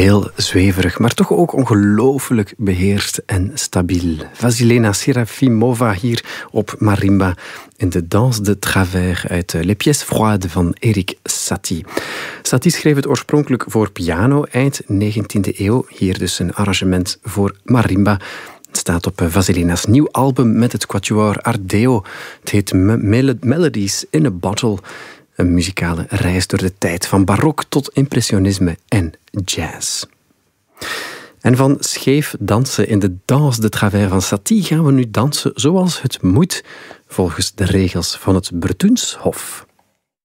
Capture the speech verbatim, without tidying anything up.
Heel zweverig, maar toch ook ongelooflijk beheerst en stabiel. Vasilena Serafimova hier op marimba in de Danse de Travers uit Les Pièces Froides van Erik Satie. Satie schreef het oorspronkelijk voor piano eind negentiende eeuw. Hier dus een arrangement voor marimba. Het staat op Vasilena's nieuw album met het quatuor Ardeo. Het heet Melodies in a Bottle. Een muzikale reis door de tijd van barok tot impressionisme en jazz. En van scheef dansen in de Danse de Travers van Satie gaan we nu dansen zoals het moet, volgens de regels van het Bretuns Hof.